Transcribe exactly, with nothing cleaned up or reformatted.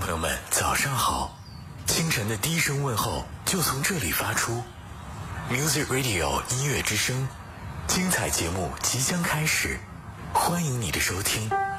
友们，早上好！清晨的第一声问候就从这里发出。Music Radio 音乐之声，精彩节目即将开始，欢迎你的收听。